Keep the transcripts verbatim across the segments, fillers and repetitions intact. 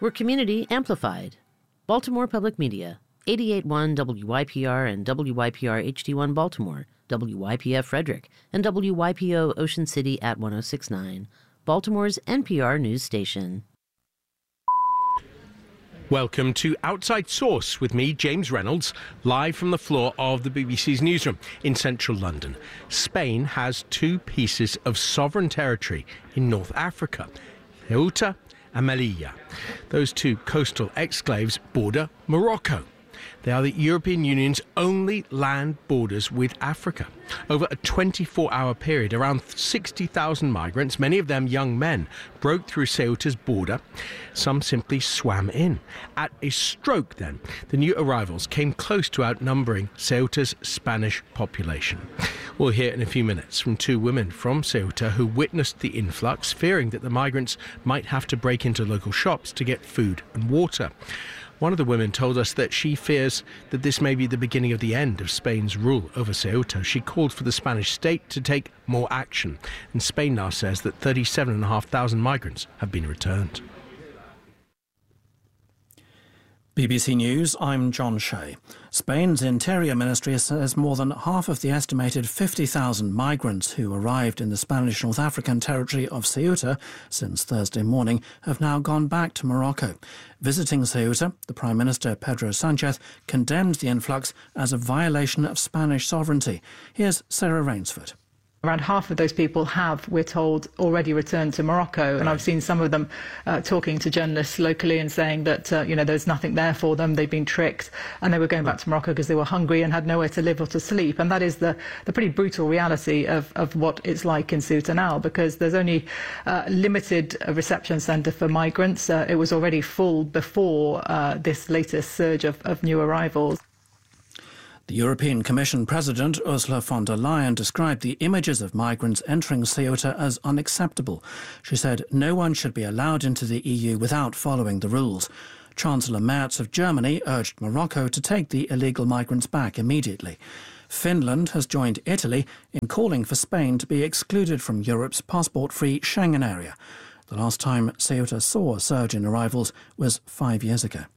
where community amplified. Baltimore Public Media, eighty-eight point one W Y P R and W Y P R H D one Baltimore, W Y P F Frederick, and W Y P O Ocean City at one oh six point nine, Baltimore's N P R news station. Welcome to Outside Source with me, James Reynolds, live from the floor of the B B C's newsroom in central London. Spain has two pieces of sovereign territory in North Africa, Ceuta and Melilla. Those two coastal exclaves border Morocco. They are the European Union's only land borders with Africa. Over a twenty-four hour period, around sixty thousand migrants, many of them young men, broke through Ceuta's border. Some simply swam in. At a stroke, then, the new arrivals came close to outnumbering Ceuta's Spanish population. We'll hear in a few minutes from two women from Ceuta who witnessed the influx, fearing that the migrants might have to break into local shops to get food and water. One of the women told us that she fears that this may be the beginning of the end of Spain's rule over Ceuta. She called for the Spanish state to take more action. And Spain now says that thirty-seven thousand five hundred migrants have been returned. B B C News, I'm John Shea. Spain's Interior Ministry says more than half of the estimated fifty thousand migrants who arrived in the Spanish North African territory of Ceuta since Thursday morning have now gone back to Morocco. Visiting Ceuta, the Prime Minister Pedro Sanchez condemned the influx as a violation of Spanish sovereignty. Here's Sarah Rainsford. Around half of those people have, we're told, already returned to Morocco. And I've seen some of them uh, talking to journalists locally and saying that, uh, you know, there's nothing there for them. They've been tricked and they were going back to Morocco because they were hungry and had nowhere to live or to sleep. And that is the, the pretty brutal reality of, of what it's like in Ceuta now, because there's only uh, limited reception centre for migrants. Uh, it was already full before uh, this latest surge of, of new arrivals. The European Commission President Ursula von der Leyen described the images of migrants entering Ceuta as unacceptable. She said no one should be allowed into the E U without following the rules. Chancellor Merz of Germany urged Morocco to take the illegal migrants back immediately. Finland has joined Italy in calling for Spain to be excluded from Europe's passport-free Schengen area. The last time Ceuta saw a surge in arrivals was five years ago.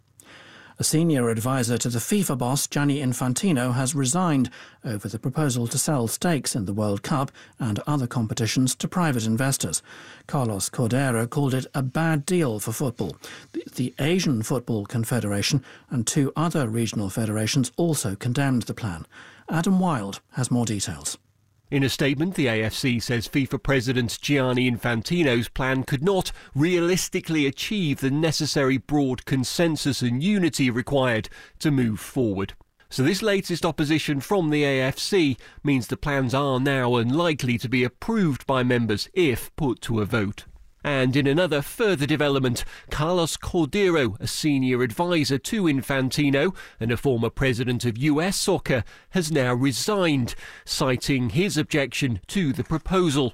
A senior advisor to the FIFA boss, Gianni Infantino, has resigned over the proposal to sell stakes in the World Cup and other competitions to private investors. Carlos Cordeiro called it a bad deal for football. The, the Asian Football Confederation and two other regional federations also condemned the plan. Adam Wilde has more details. In a statement, the A F C says FIFA President Gianni Infantino's plan could not realistically achieve the necessary broad consensus and unity required to move forward. So this latest opposition from the A F C means the plans are now unlikely to be approved by members if put to a vote. And in another further development, Carlos Cordeiro, a senior advisor to Infantino and a former president of U S Soccer, has now resigned, citing his objection to the proposal.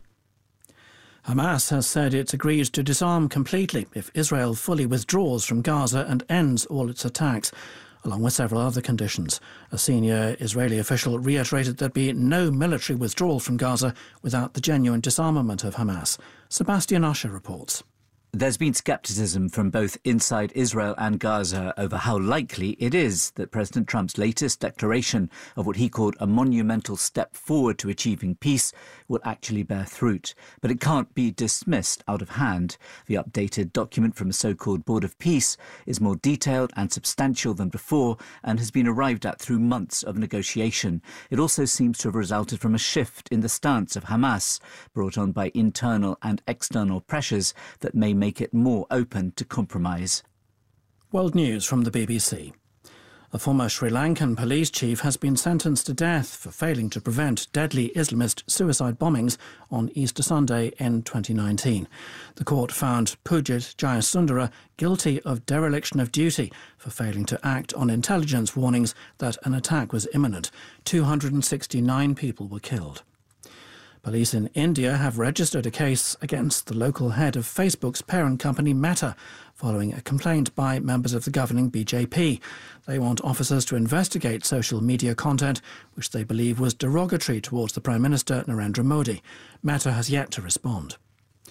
Hamas has said it agrees to disarm completely if Israel fully withdraws from Gaza and ends all its attacks, along with several other conditions. A senior Israeli official reiterated there'd be no military withdrawal from Gaza without the genuine disarmament of Hamas. Sebastian Usher reports. There's been scepticism from both inside Israel and Gaza over how likely it is that President Trump's latest declaration of what he called a monumental step forward to achieving peace will actually bear fruit. But it can't be dismissed out of hand. The updated document from a so-called Board of Peace is more detailed and substantial than before and has been arrived at through months of negotiation. It also seems to have resulted from a shift in the stance of Hamas, brought on by internal and external pressures that may make it more open to compromise. World News from the B B C. A former Sri Lankan police chief has been sentenced to death for failing to prevent deadly Islamist suicide bombings on Easter Sunday in twenty nineteen. The court found Pujit Jayasundara guilty of dereliction of duty for failing to act on intelligence warnings that an attack was imminent. two hundred sixty-nine people were killed. Police in India have registered a case against the local head of Facebook's parent company Meta, following a complaint by members of the governing B J P. They want officers to investigate social media content which they believe was derogatory towards the Prime Minister Narendra Modi. Meta has yet to respond.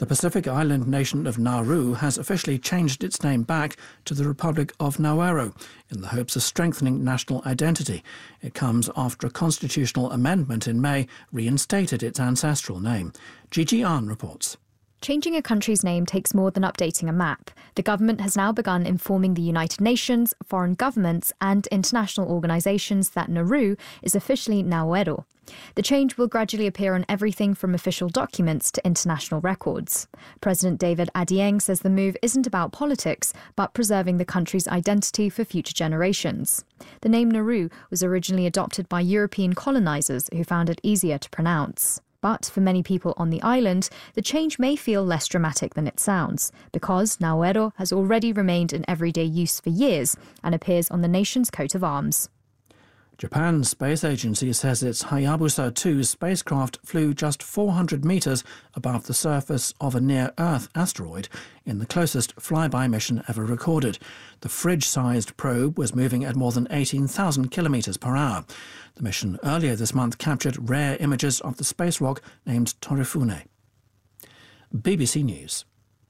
The Pacific island nation of Nauru has officially changed its name back to the Republic of Nauru in the hopes of strengthening national identity. It comes after a constitutional amendment in May reinstated its ancestral name. Gigi Ahn reports. Changing a country's name takes more than updating a map. The government has now begun informing the United Nations, foreign governments and international organisations that Nauru is officially Naoero. The change will gradually appear on everything from official documents to international records. President David Adieng says the move isn't about politics, but preserving the country's identity for future generations. The name Nauru was originally adopted by European colonisers who found it easier to pronounce. But for many people on the island, the change may feel less dramatic than it sounds, because Naoero has already remained in everyday use for years and appears on the nation's coat of arms. Japan's space agency says its Hayabusa two spacecraft flew just four hundred metres above the surface of a near-Earth asteroid in the closest flyby mission ever recorded. The fridge-sized probe was moving at more than eighteen thousand kilometres per hour. The mission earlier this month captured rare images of the space rock named Torifune. B B C News.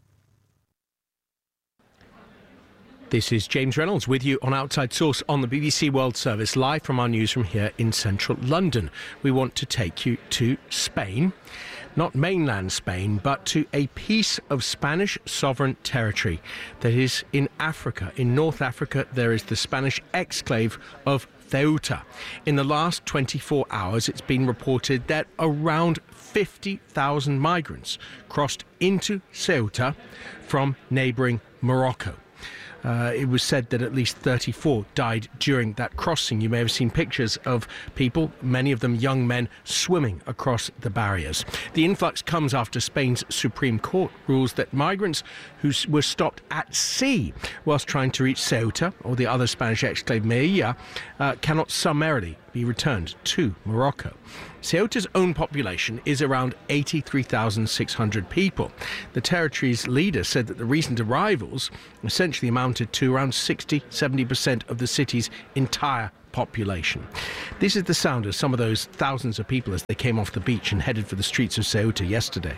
This is James Reynolds with you on Outside Source on the B B C World Service, live from our newsroom here in central London. We want to take you to Spain, not mainland Spain, but to a piece of Spanish sovereign territory that is in Africa. In North Africa, there is the Spanish exclave of Ceuta. In the last twenty-four hours, it's been reported that around fifty thousand migrants crossed into Ceuta from neighbouring Morocco. Uh, it was said that at least thirty-four died during that crossing. You may have seen pictures of people, many of them young men, swimming across the barriers. The influx comes after Spain's Supreme Court rules that migrants who were stopped at sea whilst trying to reach Ceuta, or the other Spanish exclave Melilla, uh, cannot summarily be returned to Morocco. Ceuta's own population is around eighty-three thousand six hundred people. The territory's leader said that the recent arrivals essentially amounted to around sixty to seventy percent of the city's entire population. This is the sound of some of those thousands of people as they came off the beach and headed for the streets of Ceuta yesterday.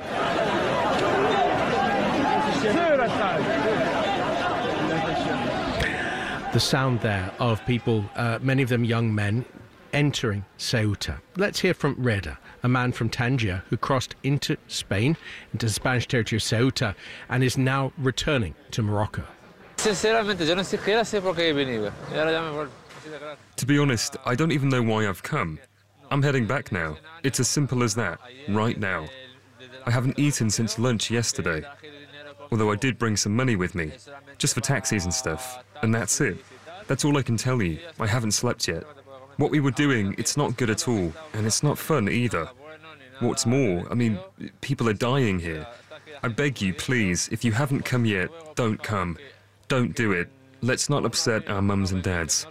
The sound there of people, uh, many of them young men, entering Ceuta. Let's hear from Reda, a man from Tangier who crossed into Spain, into the Spanish territory of Ceuta, and is now returning to Morocco. To be honest, I don't even know why I've come. I'm heading back now. It's as simple as that, right now. I haven't eaten since lunch yesterday, although I did bring some money with me, just for taxis and stuff, and that's it. That's all I can tell you. I haven't slept yet. What we were doing, it's not good at all, and it's not fun either. What's more, I mean, people are dying here. I beg you, please, if you haven't come yet, don't come. Don't do it. Let's not upset our mums and dads.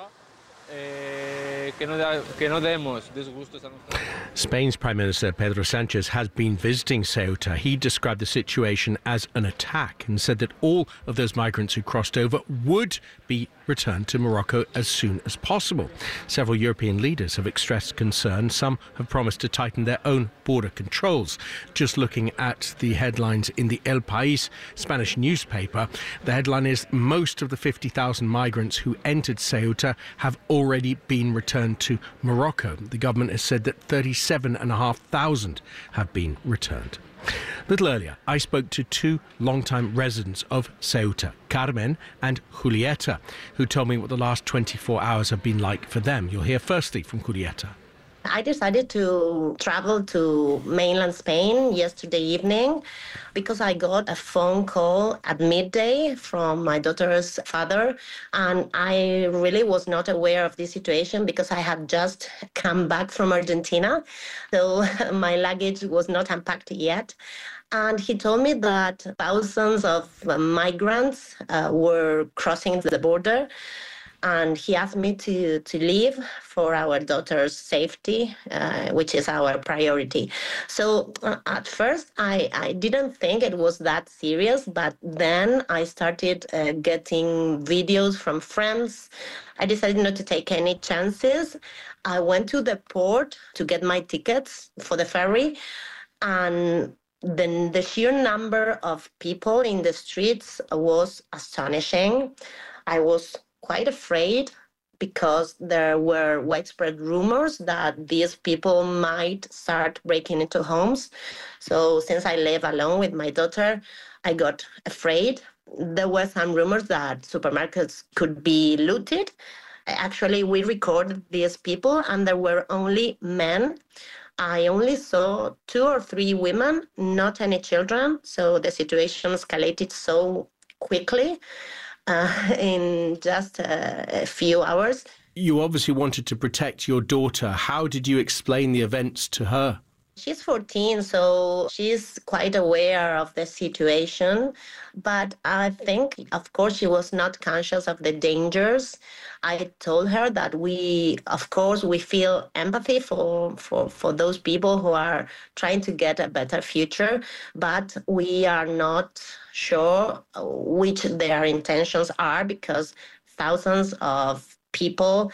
Spain's Prime Minister Pedro Sanchez has been visiting Ceuta. He described the situation as an attack and said that all of those migrants who crossed over would be returned to Morocco as soon as possible. Several European leaders have expressed concern. Some have promised to tighten their own border controls. Just looking at the headlines in the El País Spanish newspaper, the headline is most of the fifty thousand migrants who entered Ceuta have already been returned to Morocco. The government has said that thirty-seven thousand five hundred have been returned. A little earlier, I spoke to two long-time residents of Ceuta, Carmen and Julieta, who told me what the last twenty-four hours have been like for them. You'll hear firstly from Julieta. I decided to travel to mainland Spain yesterday evening because I got a phone call at midday from my daughter's father, and I really was not aware of this situation because I had just come back from Argentina, so my luggage was not unpacked yet. And he told me that thousands of migrants uh, were crossing the border. And he asked me to, to leave for our daughter's safety, uh, which is our priority. So uh, at first, I, I didn't think it was that serious, but then I started uh, getting videos from friends. I decided not to take any chances. I went to the port to get my tickets for the ferry, and the, the sheer number of people in the streets was astonishing. I was quite afraid because there were widespread rumors that these people might start breaking into homes. So since I live alone with my daughter, I got afraid. There were some rumors that supermarkets could be looted. Actually, we recorded these people and there were only men. I only saw two or three women, not any children. So the situation escalated so quickly uh, in just a, a few hours. You obviously wanted to protect your daughter. How did you explain the events to her? She's fourteen, so she's quite aware of the situation. But I think, of course, she was not conscious of the dangers. I told her that we, of course, we feel empathy for, for, for those people who are trying to get a better future, but we are not sure which their intentions are because thousands of people,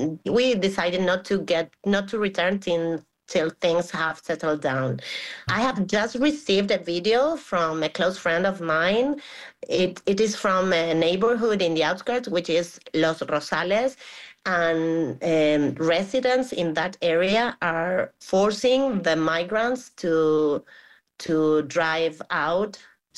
we decided not to get, not to return to till things have settled down. I have just received a video from a close friend of mine. It, it is from a neighborhood in the outskirts, which is Los Rosales, and um, residents in that area are forcing the migrants to, to drive out.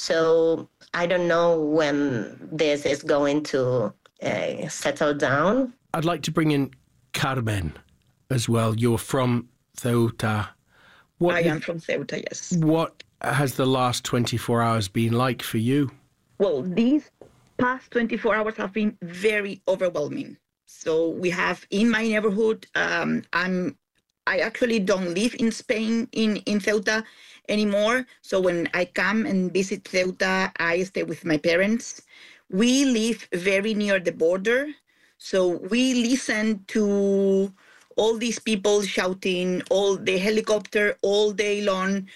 So I don't know when this is going to uh, settle down. I'd like to bring in Carmen as well. You're from Ceuta. What I am from Ceuta, yes. What has the last twenty-four hours been like for you? Well, these past twenty-four hours have been very overwhelming. So we have in my neighborhood, um, I'm, I actually don't live in Spain, in, in Ceuta anymore. So when I come and visit Ceuta, I stay with my parents. We live very near the border. So we listen to all these people shouting, all the helicopter all day long,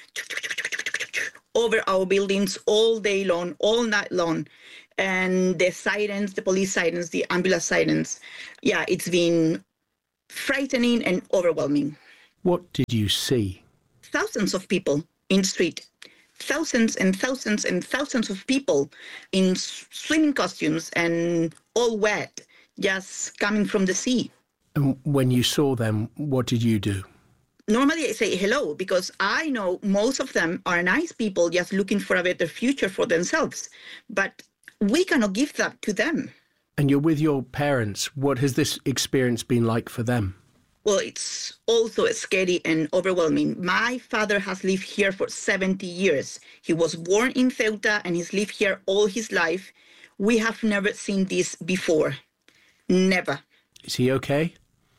over our buildings all day long, all night long. And the sirens, the police sirens, the ambulance sirens. Yeah, it's been frightening and overwhelming. What did you see? Thousands of people in the street. Thousands and thousands and thousands of people in swimming costumes and all wet, just coming from the sea. And when you saw them, what did you do? Normally I say hello because I know most of them are nice people just looking for a better future for themselves. But we cannot give that to them. And you're with your parents. What has this experience been like for them? Well, it's also scary and overwhelming. My father has lived here for seventy years. He was born in Ceuta and he's lived here all his life. We have never seen this before. Never. Is he okay?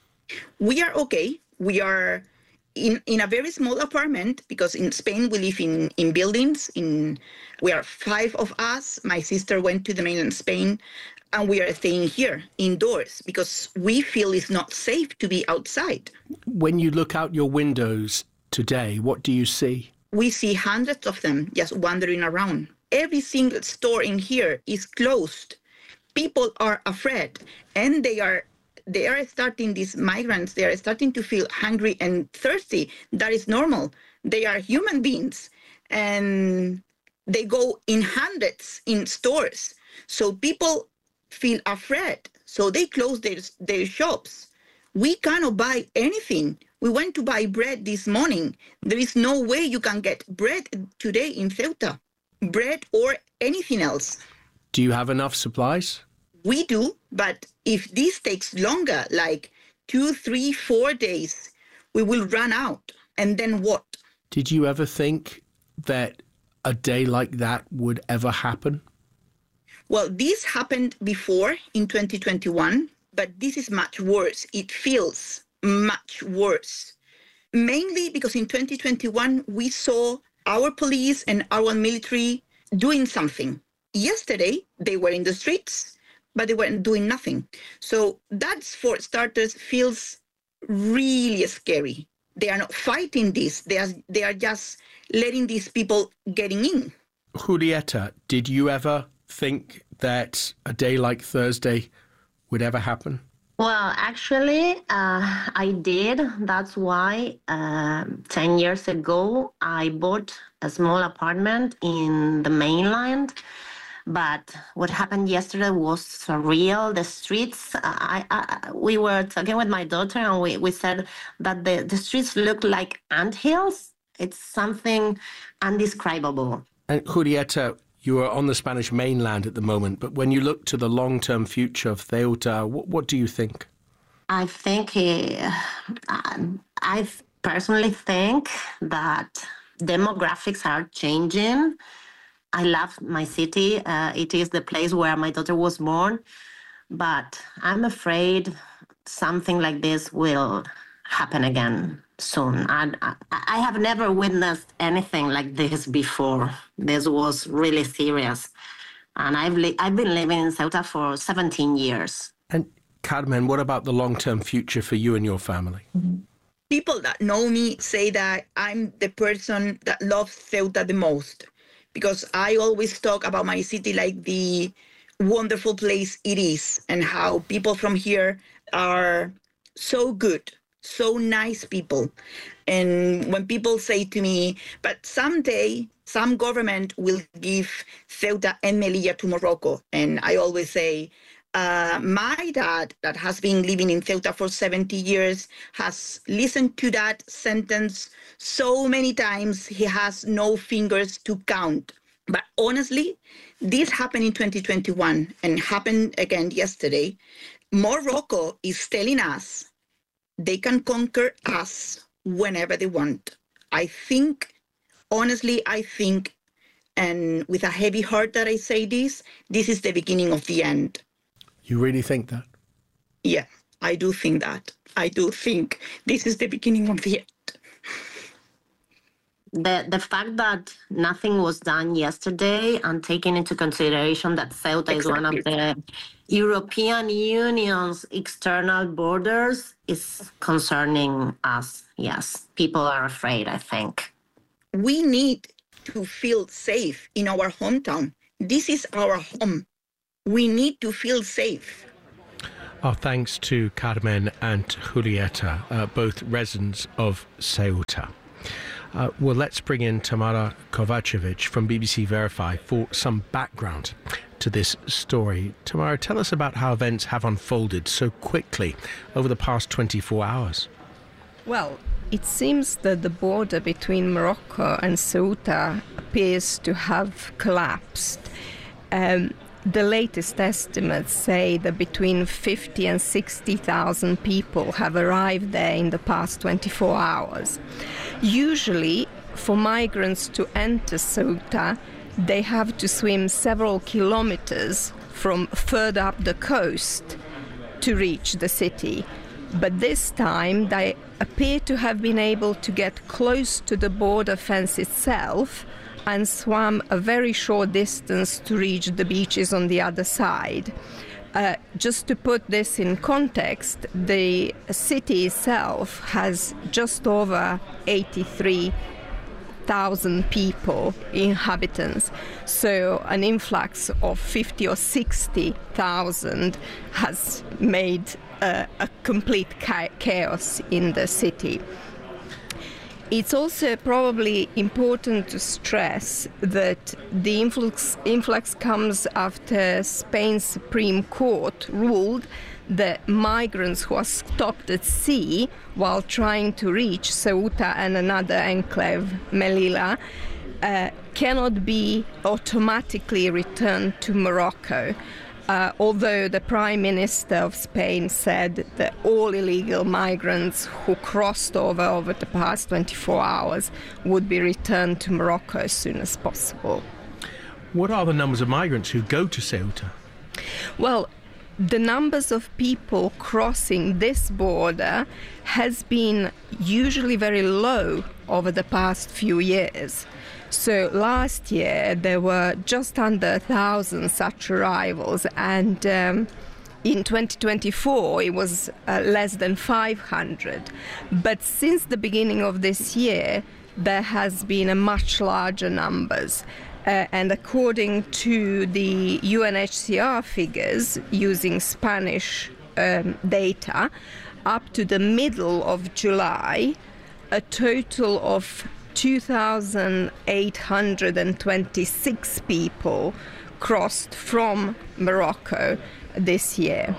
We are okay. We are in, in a very small apartment because in Spain we live in, in buildings. In we are five of us. My sister went to the mainland Spain and we are staying here indoors because we feel it's not safe to be outside. When you look out your windows today, what do you see? We see hundreds of them just wandering around. Every single store in here is closed. People are afraid and they are They are starting, these migrants, they are starting to feel hungry and thirsty. That is normal. They are human beings and they go in hundreds in stores. So people feel afraid. So they close their, their shops. We cannot buy anything. We went to buy bread this morning. There is no way you can get bread today in Ceuta, bread or anything else. Do you have enough supplies? We do, but if this takes longer, like two, three, four days, we will run out. And then what? Did you ever think that a day like that would ever happen? Well, this happened before in twenty twenty-one, but this is much worse. It feels much worse. Mainly because in twenty twenty-one, we saw our police and our military doing something. Yesterday, they were in the streets, but they weren't doing nothing. So that, for starters, feels really scary. They are not fighting this. They are, they are just letting these people getting in. Julieta, did you ever think that a day like Thursday would ever happen? Well, actually, uh, I did. That's why uh, ten years ago, I bought a small apartment in the mainland. But what happened yesterday was surreal. The streets, I, I, we were talking with my daughter and we, we said that the, the streets look like anthills. It's something indescribable. And Julieta, you are on the Spanish mainland at the moment, but when you look to the long-term future of Ceuta, what, what do you think? I think, uh, I personally think that demographics are changing. I love my city. Uh, it is the place where my daughter was born. But I'm afraid something like this will happen again soon. And I, I have never witnessed anything like this before. This was really serious. And I've, li- I've been living in Ceuta for seventeen years. And Carmen, what about the long-term future for you and your family? People that know me say that I'm the person that loves Ceuta the most, because I always talk about my city like the wonderful place it is, and how people from here are so good, so nice people. And when people say to me, but someday some government will give Ceuta and Melilla to Morocco, and I always say, Uh, my dad, that has been living in Ceuta for seventy years, has listened to that sentence so many times he has no fingers to count. But honestly, this happened in twenty twenty-one and happened again yesterday. Morocco is telling us they can conquer us whenever they want. I think, honestly, I think, and with a heavy heart that I say this, this is the beginning of the end. You really think that? Yeah, I do think that. I do think this is the beginning of the end. The, the fact that nothing was done yesterday, and taking into consideration that Ceuta exactly. is one of the European Union's external borders, is concerning us. Yes, people are afraid, I think. We need to feel safe in our hometown. This is our home. We need to feel safe. Our thanks to Carmen and Julieta, uh, both residents of Ceuta. Uh, well, let's bring in Tamara Kovacevic from B B C Verify for some background to this story. Tamara, tell us about how events have unfolded so quickly over the past twenty-four hours. Well, it seems that the border between Morocco and Ceuta appears to have collapsed. Um, The latest estimates say that between fifty and sixty thousand people have arrived there in the past twenty-four hours. Usually, for migrants to enter Ceuta, they have to swim several kilometers from further up the coast to reach the city. But this time, they appear to have been able to get close to the border fence itself and swam a very short distance to reach the beaches on the other side. Uh, just to put this in context, the city itself has just over eighty-three thousand people, inhabitants. So an influx of fifty or sixty thousand has made uh, a complete cha- chaos in the city. It's also probably important to stress that the influx, influx comes after Spain's Supreme Court ruled that migrants who are stopped at sea while trying to reach Ceuta and another enclave, Melilla, uh, cannot be automatically returned to Morocco. Uh, although the Prime Minister of Spain said that all illegal migrants who crossed over over the past twenty-four hours would be returned to Morocco as soon as possible. What are the numbers of migrants who go to Ceuta? Well, the numbers of people crossing this border has been usually very low over the past few years. So last year there were just under a thousand such arrivals, and um, in twenty twenty-four it was uh, less than five hundred. But since the beginning of this year there has been a much larger numbers. Uh, and according to the U N H C R figures, using Spanish um, data, up to the middle of July, a total of two thousand eight hundred twenty-six people crossed from Morocco this year.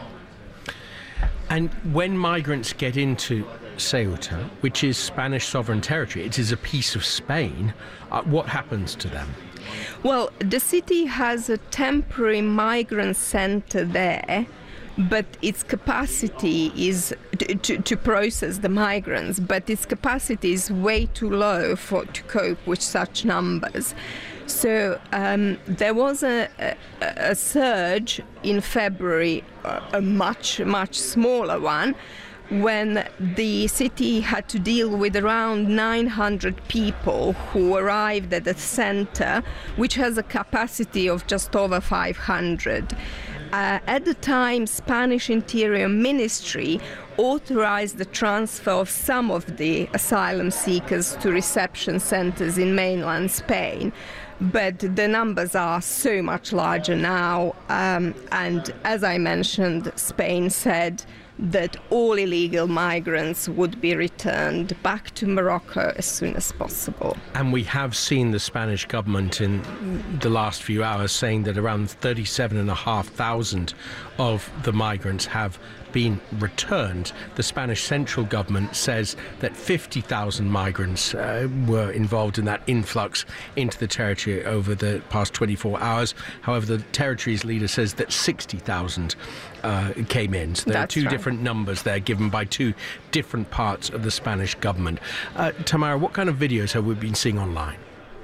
And when migrants get into Ceuta, which is Spanish sovereign territory, it is a piece of Spain, uh, what happens to them? Well, the city has a temporary migrant center there, but its capacity is to, to, to process the migrants, but its capacity is way too low for to cope with such numbers. So um, there was a, a, a surge in February, a much, much smaller one, when the city had to deal with around nine hundred people who arrived at the center, which has a capacity of just over five hundred. Uh, at the time, Spanish Interior Ministry authorized the transfer of some of the asylum seekers to reception centers in mainland Spain. But the numbers are so much larger now, um, and as I mentioned, Spain said that all illegal migrants would be returned back to Morocco as soon as possible. And we have seen the Spanish government in the last few hours saying that around thirty-seven thousand five hundred of the migrants have been returned. The Spanish central government says that fifty thousand migrants uh, were involved in that influx into the territory over the past twenty-four hours. However, the territory's leader says that sixty thousand uh, came in. So there That's are two right. different numbers there given by two different parts of the Spanish government. Uh, Tamara, what kind of videos have we been seeing online?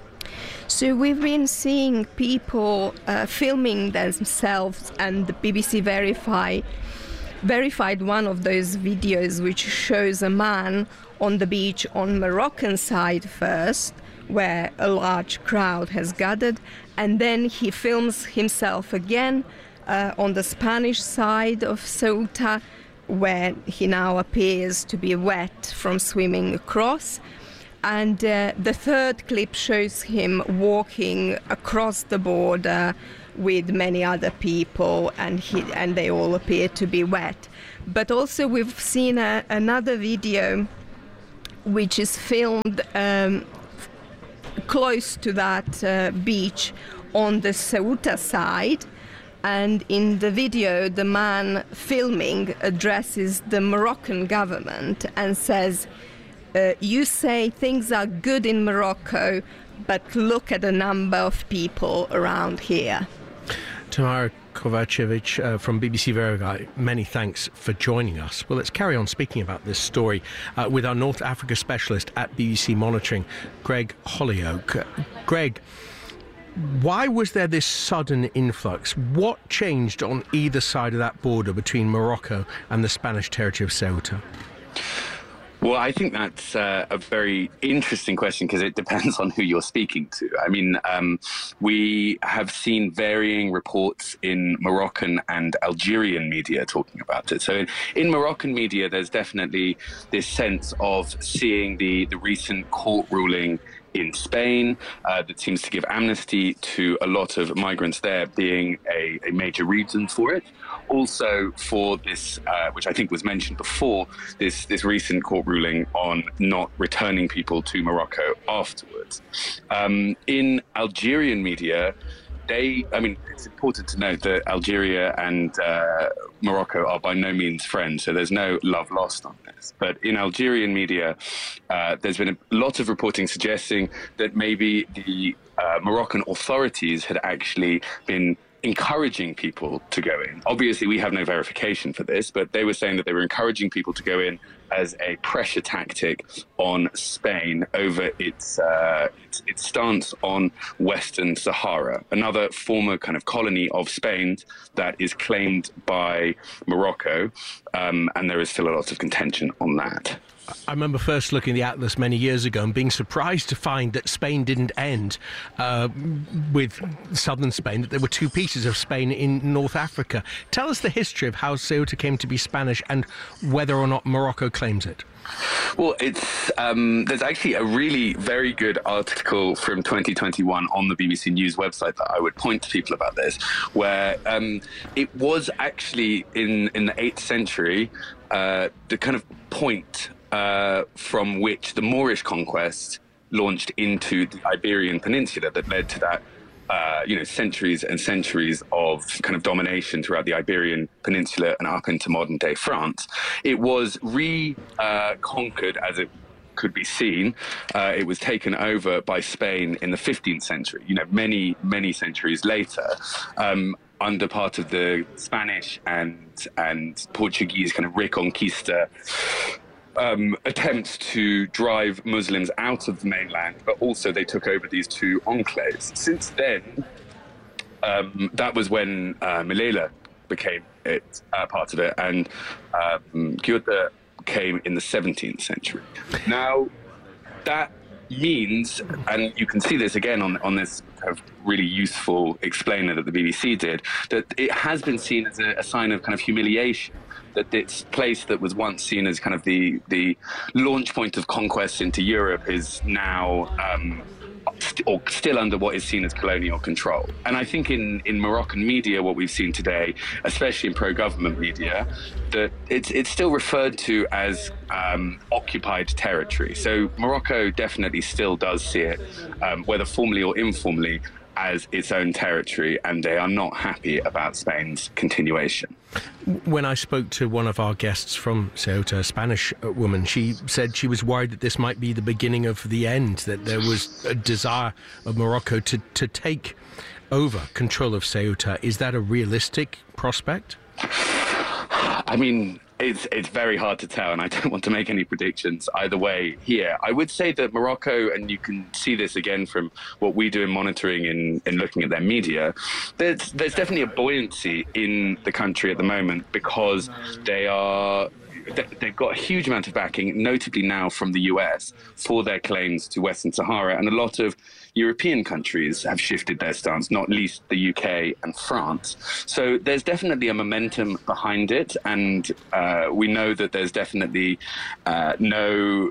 So we've been seeing people uh, filming themselves, and the B B C Verify verified one of those videos which shows a man on the beach on Moroccan side first, where a large crowd has gathered, and then he films himself again uh, on the Spanish side of Ceuta, where he now appears to be wet from swimming across. And uh, the third clip shows him walking across the border with many other people, and he, and they all appear to be wet. But also we've seen a, another video which is filmed um, close to that uh, beach on the Ceuta side, and in the video the man filming addresses the Moroccan government and says, Uh, you say things are good in Morocco, but look at the number of people around here. Tamara Kovacevic uh, from B B C Verify, many thanks for joining us. Well, let's carry on speaking about this story uh, with our North Africa specialist at B B C Monitoring, Greg Holyoake. Uh, Greg, why was there this sudden influx? What changed on either side of that border between Morocco and the Spanish territory of Ceuta? Well, I think that's uh, a very interesting question because it depends on who you're speaking to. I mean, um, we have seen varying reports in Moroccan and Algerian media talking about it. So in, in Moroccan media, there's definitely this sense of seeing the, the recent court ruling in Spain uh, that seems to give amnesty to a lot of migrants there being a, a major reason for it. Also for this, uh, which I think was mentioned before, this, this recent court ruling on not returning people to Morocco afterwards. Um, in Algerian media, they, I mean, it's important to note that Algeria and uh, Morocco are by no means friends, so there's no love lost on this. But in Algerian media, uh, there's been a lot of reporting suggesting that maybe the uh, Moroccan authorities had actually been encouraging people to go in. Obviously, we have no verification for this, but they were saying that they were encouraging people to go in as a pressure tactic on Spain over its, uh, its, its stance on Western Sahara, another former kind of colony of Spain that is claimed by Morocco, um, and there is still a lot of contention on that. I remember first looking at the atlas many years ago and being surprised to find that Spain didn't end uh, with southern Spain, that there were two pieces of Spain in North Africa. Tell us the history of how Ceuta came to be Spanish and whether or not Morocco claims it. Well, it's um, there's actually a really very good article from twenty twenty-one on the B B C News website that I would point to people about this, where um, it was actually in, in the eighth century uh, the kind of point uh, from which the Moorish conquest launched into the Iberian Peninsula that led to that, uh, you know, centuries and centuries of kind of domination throughout the Iberian Peninsula and up into modern-day France. It was re-conquered, uh, as it could be seen. Uh, it was taken over by Spain in the fifteenth century, you know, many, many centuries later, um, under part of the Spanish and, and Portuguese kind of Reconquista Um, attempts to drive Muslims out of the mainland, but also they took over these two enclaves. Since then, um, that was when uh, Melilla became it, uh, part of it, and um, Ceuta came in the seventeenth century. Now, that means, and you can see this again on, on this kind of really useful explainer that the B B C did, that it has been seen as a, a sign of kind of humiliation, that this place that was once seen as kind of the, the launch point of conquest into Europe is now um, st- or still under what is seen as colonial control. And I think in, in Moroccan media, what we've seen today, especially in pro-government media, that it's, it's still referred to as um, occupied territory. So Morocco definitely still does see it, um, whether formally or informally, as its own territory, and they are not happy about Spain's continuation. When I spoke to one of our guests from Ceuta, a Spanish woman, she said she was worried that this might be the beginning of the end, that there was a desire of Morocco to, to take over control of Ceuta. Is that a realistic prospect? I mean, It's it's very hard to tell, and I don't want to make any predictions either way here. I would say that Morocco, and you can see this again from what we do in monitoring and in, in looking at their media, there's, there's definitely a buoyancy in the country at the moment because they are... they've got a huge amount of backing, notably now from the U S, for their claims to Western Sahara, and a lot of European countries have shifted their stance, not least the U K and France. So there's definitely a momentum behind it, and uh, we know that there's definitely uh, no...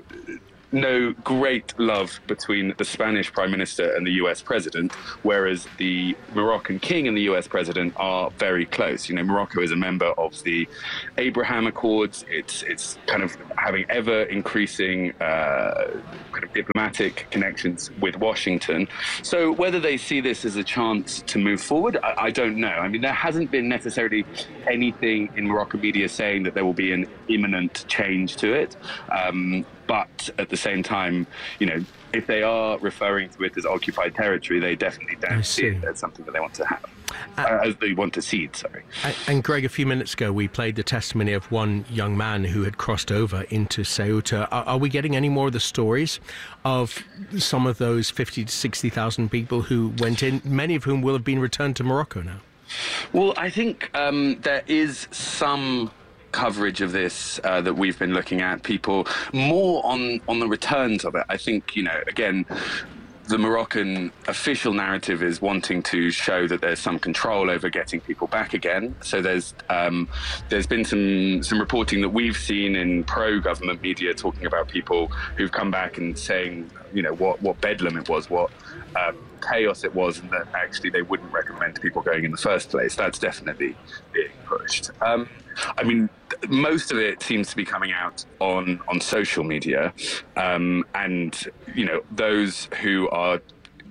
no great love between the Spanish Prime Minister and the U S President, whereas the Moroccan King and the U S President are very close. You know, Morocco is a member of the Abraham Accords. It's it's kind of having ever increasing uh, kind of diplomatic connections with Washington. So whether they see this as a chance to move forward, I, I don't know. I mean, there hasn't been necessarily anything in Moroccan media saying that there will be an imminent change to it. Um, But at the same time, you know, if they are referring to it as occupied territory, they definitely don't see. see it as something that they want to have, uh, as they want to cede, sorry. And Greg, a few minutes ago, we played the testimony of one young man who had crossed over into Ceuta. Are, are we getting any more of the stories of some of those fifty to sixty thousand people who went in, many of whom will have been returned to Morocco now? Well, I think um, there is some coverage of this uh, that we've been looking at, people more on on the returns of it. I think, you know, again, the Moroccan official narrative is wanting to show that there's some control over getting people back again. So there's um, there's been some some reporting that we've seen in pro-government media talking about people who've come back and saying, you know, what what bedlam it was, what um, chaos it was, and that actually they wouldn't recommend people going in the first place. That's definitely being pushed. Um, I mean, most of it seems to be coming out on, on social media, um, and, you know, those who are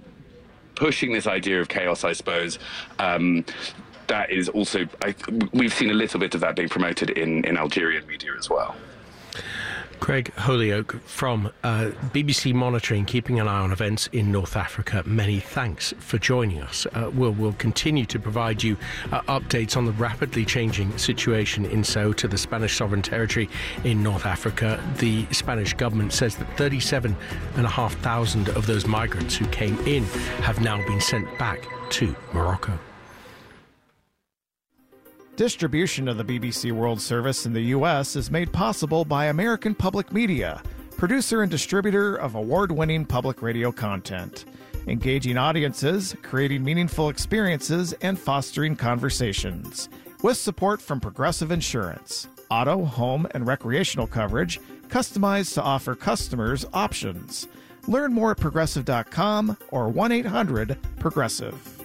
pushing this idea of chaos, I suppose, um, that is also, I, we've seen a little bit of that being promoted in, in Algerian media as well. Craig Holyoake from uh, B B C Monitoring, keeping an eye on events in North Africa. Many thanks for joining us. Uh, we'll, we'll continue to provide you uh, updates on the rapidly changing situation in Ceuta, the Spanish sovereign territory in North Africa. The Spanish government says that thirty-seven thousand five hundred of those migrants who came in have now been sent back to Morocco. Distribution of the B B C World Service in the U S is made possible by American Public Media, producer and distributor of award-winning public radio content, engaging audiences, creating meaningful experiences, and fostering conversations. With support from Progressive Insurance, auto, home, and recreational coverage customized to offer customers options. Learn more at progressive dot com or one eight hundred progressive.